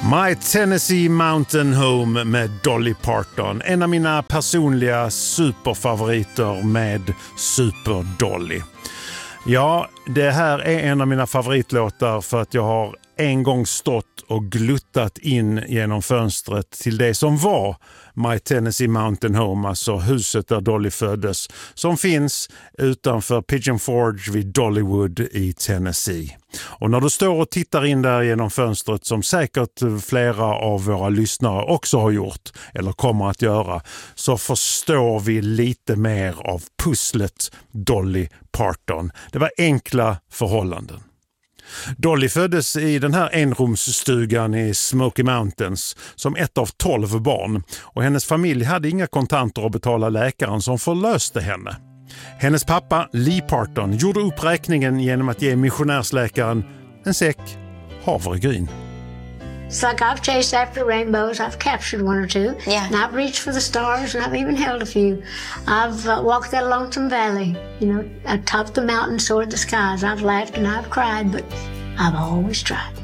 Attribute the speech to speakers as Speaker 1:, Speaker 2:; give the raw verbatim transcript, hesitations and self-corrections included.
Speaker 1: My Tennessee Mountain Home med Dolly Parton. En av mina personliga superfavoriter med Super Dolly. Ja, det här är en av mina favoritlåtar för att jag har en gång stått och gluttat in genom fönstret till det som var My Tennessee Mountain Home, alltså huset där Dolly föddes, som finns utanför Pigeon Forge vid Dollywood i Tennessee. Och när du står och tittar in där genom fönstret, som säkert flera av våra lyssnare också har gjort eller kommer att göra, så förstår vi lite mer av pusslet Dolly Parton. Det var enkla förhållanden. Dolly föddes i den här enrumsstugan i Smoky Mountains som ett av tolv barn, och hennes familj hade inga kontanter att betala läkaren som förlöste henne. Hennes pappa Lee Parton gjorde upp räkningen genom att ge missionärsläkaren en säck havregryn.
Speaker 2: It's like I've chased after rainbows, I've captured one or two,
Speaker 3: Yeah.
Speaker 2: and I've reached for the stars, and I've even held a few. I've uh, walked that lonesome valley, you know, atop the mountain, soared the skies. I've laughed and I've cried, but I've always tried.